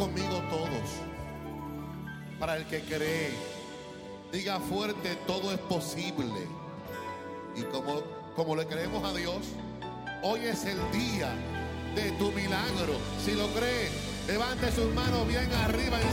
conmigo todos. Para el que cree, diga fuerte: todo es posible. Y como le creemos a Dios, hoy es el día de tu milagro. Si lo cree, levante sus manos bien arriba.